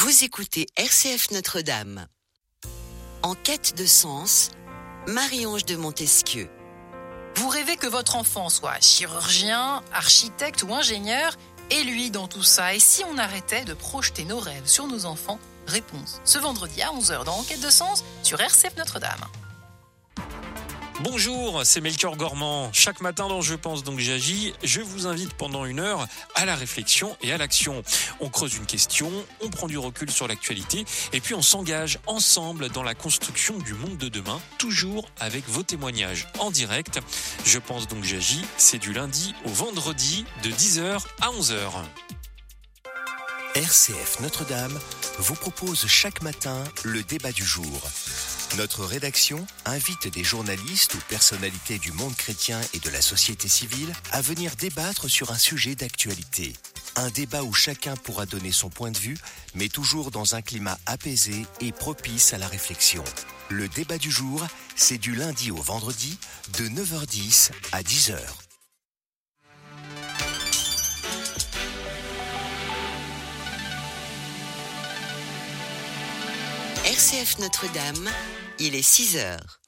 Vous écoutez RCF Notre-Dame. En quête de sens, Marie-Ange de Montesquieu. Vous rêvez que votre enfant soit chirurgien, architecte ou ingénieur, et lui dans tout ça. Et si on arrêtait de projeter nos rêves sur nos enfants? Réponse ce vendredi à 11h dans Enquête de sens sur RCF Notre-Dame. Bonjour, c'est Melchior Gormand. Chaque matin dans Je pense donc j'agis, je vous invite pendant 1 heure à la réflexion et à l'action. On creuse une question, on prend du recul sur l'actualité et puis on s'engage ensemble dans la construction du monde de demain, toujours avec vos témoignages en direct. Je pense donc j'agis, c'est du lundi au vendredi de 10h à 11h. RCF Notre-Dame vous propose chaque matin le débat du jour. Notre rédaction invite des journalistes ou personnalités du monde chrétien et de la société civile à venir débattre sur un sujet d'actualité. Un débat où chacun pourra donner son point de vue, mais toujours dans un climat apaisé et propice à la réflexion. Le débat du jour, c'est du lundi au vendredi, de 9h10 à 10h. RCF Notre-Dame, il est 6h.